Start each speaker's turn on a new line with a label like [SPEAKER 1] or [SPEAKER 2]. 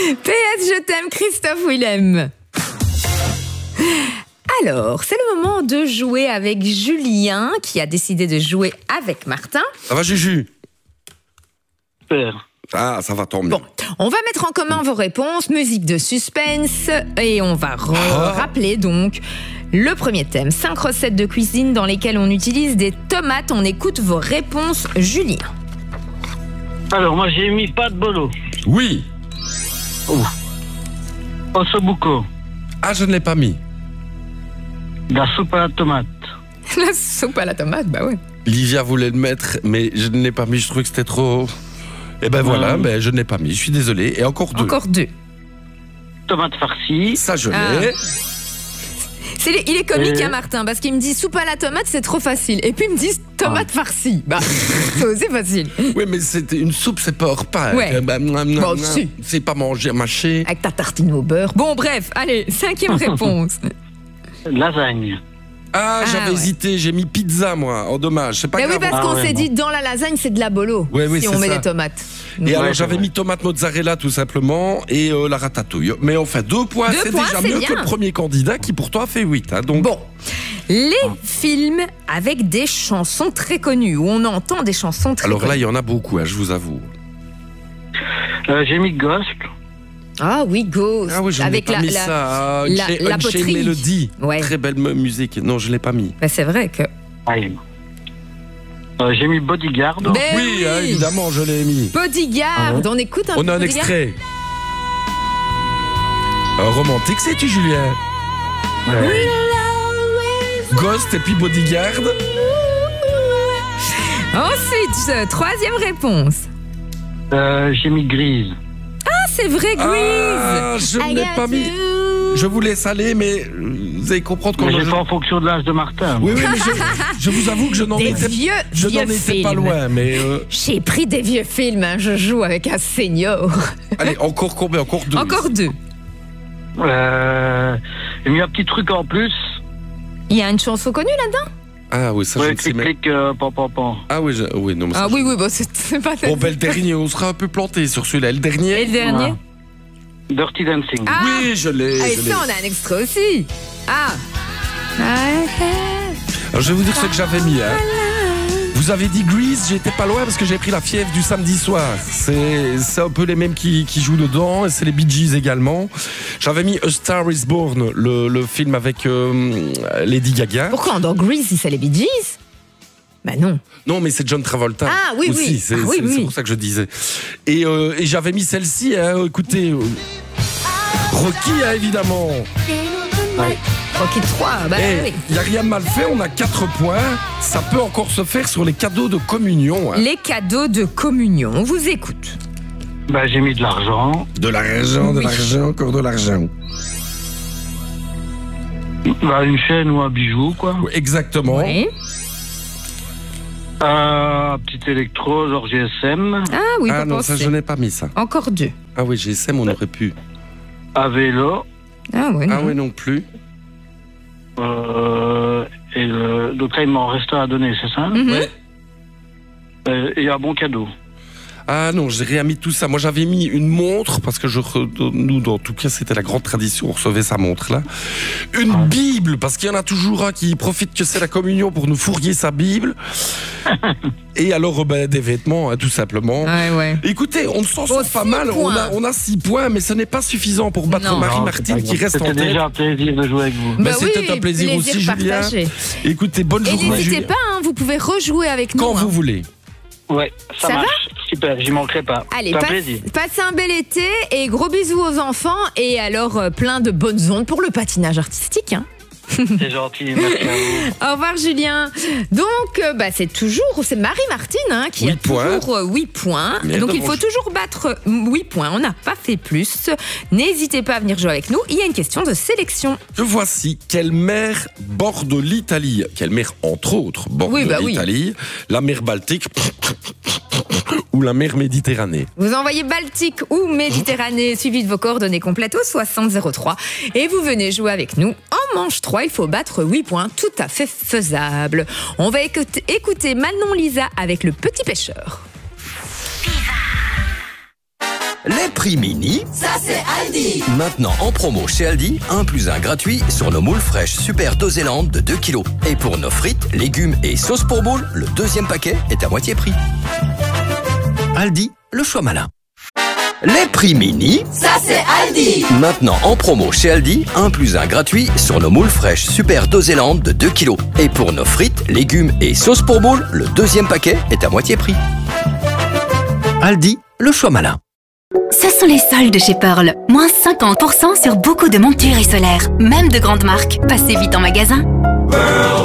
[SPEAKER 1] PS, je t'aime, Christophe Willem. Alors, c'est le moment de jouer avec Julien, qui a décidé de jouer avec Martin.
[SPEAKER 2] Ça va, Juju?
[SPEAKER 3] Super.
[SPEAKER 2] Ah, ça va, tant mieux.
[SPEAKER 1] Bon, on va mettre en commun vos réponses, musique de suspense, et on va rappeler donc le premier thème. 5 recettes de cuisine dans lesquelles on utilise des tomates. On écoute vos réponses, Julien.
[SPEAKER 3] Alors, moi, j'ai mis pas de bolo.
[SPEAKER 2] Oui.
[SPEAKER 3] Ossobuco.
[SPEAKER 2] Ah, je ne l'ai pas mis.
[SPEAKER 3] La soupe à la tomate.
[SPEAKER 1] La soupe à la tomate, bah ouais.
[SPEAKER 2] Livia voulait le mettre, mais je ne l'ai pas mis. Je trouvais que c'était trop... Eh ben voilà, mais je ne l'ai pas mis. Je suis désolé. Et encore deux.
[SPEAKER 1] Encore deux.
[SPEAKER 3] Tomate farcie.
[SPEAKER 2] Ça, je l'ai.
[SPEAKER 1] Il est comique, hein, Martin, parce qu'il me dit soupe à la tomate, c'est trop facile. Et puis il me dit tomate farcie. Bah, c'est aussi facile.
[SPEAKER 2] Oui, mais c'était une soupe, c'est pas un repas.
[SPEAKER 1] Ouais. Bon, si.
[SPEAKER 2] C'est pas manger, mâcher.
[SPEAKER 1] Avec ta tartine au beurre. Bon, bref, allez, 5e réponse.
[SPEAKER 3] Lasagne.
[SPEAKER 2] Ah, j'avais hésité, j'ai mis pizza, moi. Oh, dommage, c'est pas
[SPEAKER 1] Mais
[SPEAKER 2] grave.
[SPEAKER 1] oui, parce qu'on s'est dit, dans la lasagne, c'est de la bolo.
[SPEAKER 2] Oui,
[SPEAKER 1] si on met
[SPEAKER 2] ça.
[SPEAKER 1] des tomates.
[SPEAKER 2] Et alors, j'avais mis tomate mozzarella, tout simplement, et la ratatouille. Mais enfin, 2 points, c'est déjà mieux que le premier candidat, qui pourtant a fait 8. Hein, donc...
[SPEAKER 1] Bon, les films avec des chansons très connues, où on entend des chansons très connues.
[SPEAKER 2] Alors là, il y en a beaucoup, hein, je vous avoue.
[SPEAKER 3] J'ai mis Ghost.
[SPEAKER 1] Ah oui, Ghost.
[SPEAKER 2] Ah oui, je n'ai pas mis ça.
[SPEAKER 1] La poterie.
[SPEAKER 2] Melody.
[SPEAKER 1] Ouais.
[SPEAKER 2] Très belle musique. Non, je ne l'ai pas mis.
[SPEAKER 1] Ben, c'est vrai que...
[SPEAKER 3] J'ai mis Bodyguard.
[SPEAKER 1] Ben
[SPEAKER 2] oui, hein, évidemment, je l'ai mis.
[SPEAKER 1] Bodyguard, on écoute un peu.
[SPEAKER 2] On a un extrait. Romantique, c'est-tu, Julien?
[SPEAKER 3] Ouais.
[SPEAKER 2] Ghost et puis Bodyguard.
[SPEAKER 1] Ensuite, 3e réponse.
[SPEAKER 3] J'ai mis Grise.
[SPEAKER 1] Ah, c'est vrai, Grease.
[SPEAKER 2] Ah, je ne l'ai pas mis. Je vous laisse aller, mais vous allez comprendre qu'on...
[SPEAKER 3] Mais j'ai fait en fonction de l'âge de Martin.
[SPEAKER 2] Oui, mais je vous avoue que je n'en étais pas loin, mais...
[SPEAKER 1] J'ai pris des vieux films, hein, je joue avec un senior.
[SPEAKER 2] Allez, encore combien? Encore 2.
[SPEAKER 1] Encore 2.
[SPEAKER 3] J'ai mis un petit truc en plus.
[SPEAKER 1] Il y a une chanson connue là-dedans?
[SPEAKER 2] Ah oui, ça je ne sais pas.
[SPEAKER 3] Clic, pan.
[SPEAKER 2] Ah oui, oui, non, mais ça,
[SPEAKER 1] oui, bon, c'est pas...
[SPEAKER 2] Bon, ben le dernier, on sera un peu planté sur celui-là. Le dernier?
[SPEAKER 1] Et le dernier?
[SPEAKER 3] Dirty Dancing.
[SPEAKER 1] Ah,
[SPEAKER 2] oui, je l'ai.
[SPEAKER 1] Et ça, on a un extrait aussi.
[SPEAKER 2] Alors, je vais vous dire ce que j'avais mis. Hein. Vous avez dit Grease, j'étais pas loin parce que j'ai pris La Fièvre du samedi soir. C'est un peu les mêmes qui jouent dedans, et c'est les Bee Gees également. J'avais mis A Star Is Born, le film avec Lady Gaga.
[SPEAKER 1] Pourquoi dans Grease, c'est les Bee Gees? Bah non.
[SPEAKER 2] Non, mais c'est John Travolta.
[SPEAKER 1] Ah oui,
[SPEAKER 2] aussi.
[SPEAKER 1] oui.
[SPEAKER 2] C'est pour ça que je disais. Et j'avais mis celle-ci, hein, écoutez. Rocky, hein, évidemment.
[SPEAKER 3] Ouais.
[SPEAKER 1] Rocky 3, bah oui.
[SPEAKER 2] Il n'y a rien de mal fait, on a 4 points. Ça peut encore se faire sur les cadeaux de communion. Hein.
[SPEAKER 1] Les cadeaux de communion, on vous écoute.
[SPEAKER 3] Bah, j'ai mis de l'argent.
[SPEAKER 2] De l'argent, de l'argent, encore de l'argent.
[SPEAKER 3] Bah, une chaîne ou un bijou, quoi.
[SPEAKER 2] Oui, exactement.
[SPEAKER 1] Oui.
[SPEAKER 3] Petit électro, genre GSM.
[SPEAKER 1] Ah oui,
[SPEAKER 2] Ah non, ça je n'ai pas mis ça.
[SPEAKER 1] Encore 2.
[SPEAKER 2] Ah oui, GSM, on aurait pu.
[SPEAKER 3] Un vélo.
[SPEAKER 1] Ah oui,
[SPEAKER 2] Ah oui, non plus.
[SPEAKER 3] Donc là, il m'en reste à donner, c'est ça?
[SPEAKER 2] Ouais.
[SPEAKER 3] Et un bon cadeau.
[SPEAKER 2] Ah non, j'ai rien mis de tout ça. Moi, j'avais mis une montre, parce que nous, en tout cas, c'était la grande tradition, on recevait sa montre-là. Une Bible, parce qu'il y en a toujours un qui profite que c'est la communion pour nous fourguer sa Bible. Et alors, des vêtements, hein, tout simplement.
[SPEAKER 1] Ouais.
[SPEAKER 2] Écoutez, on s'en sort pas mal. On a 6 points, mais ce n'est pas suffisant pour battre Marie-Martine qui reste en tête.
[SPEAKER 3] C'était déjà un plaisir de jouer avec vous.
[SPEAKER 1] Bah
[SPEAKER 2] c'était un plaisir aussi, Julien. Écoutez, bonne journée.
[SPEAKER 1] Et n'hésitez pas, hein, vous pouvez rejouer avec nous.
[SPEAKER 2] Quand vous voulez.
[SPEAKER 3] Ouais, ça marche. Super, j'y manquerai pas.
[SPEAKER 1] Allez,
[SPEAKER 3] c'est un plaisir.
[SPEAKER 1] Passez un bel été et gros bisous aux enfants. Et alors, plein de bonnes ondes pour le patinage artistique. Hein.
[SPEAKER 3] C'est gentil, merci à vous.
[SPEAKER 1] Au revoir Julien. Donc c'est Marie-Martine hein, qui a toujours 8 points.
[SPEAKER 2] Merde,
[SPEAKER 1] donc il faut toujours battre 8 points. On n'a pas fait plus. N'hésitez pas à venir jouer avec nous. Il y a une question de sélection.
[SPEAKER 2] Que voici, quelle mer borde l'Italie? Quelle mer, entre autres, borde l'Italie? La mer Baltique ou la mer Méditerranée?
[SPEAKER 1] Vous envoyez Baltique ou Méditerranée suivi de vos coordonnées complètes au 6003 et vous venez jouer avec nous. En manche 3, il faut battre 8 points, tout à fait faisable. On va écouter Manon Lisa avec Le Petit Pêcheur.
[SPEAKER 4] Les prix mini, ça c'est Aldi. Maintenant en promo chez Aldi, 1 + 1 gratuit sur nos moules fraîches Super Doséland de 2 kg. Et pour nos frites, légumes et sauces pour moules, le 2e paquet est à moitié prix. Aldi, le choix malin. Les prix mini, ça c'est Aldi. Maintenant en promo chez Aldi, 1 + 1 gratuit sur nos moules fraîches Super Doséland de 2 kg. Et pour nos frites, légumes et sauces pour moules, le 2e paquet est à moitié prix. Aldi, le choix malin.
[SPEAKER 5] Ce sont les soldes chez Pearl. Moins 50% sur beaucoup de montures et solaires, même de grandes marques. Passez vite en magasin.